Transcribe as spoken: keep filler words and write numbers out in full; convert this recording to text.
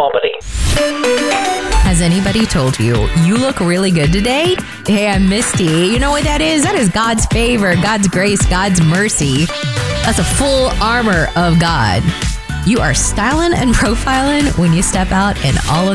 Albany. Has anybody told you, you look really good today? Hey, I'm Misty. You know what that is? That is God's favor, God's grace, God's mercy. That's a full armor of God. You are styling and profiling when you step out in all of